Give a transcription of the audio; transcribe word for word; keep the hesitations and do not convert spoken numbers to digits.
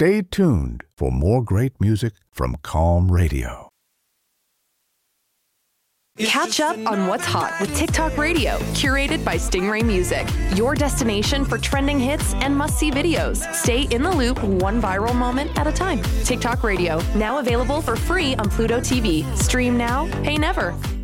Stay tuned for more great music from Calm Radio. Catch up on what's hot with TikTok Radio, curated by Stingray Music, your destination for trending hits and must-see videos. Stay in the loop, one viral moment at a time. TikTok Radio, now available for free on Pluto T V. Stream now, pay never.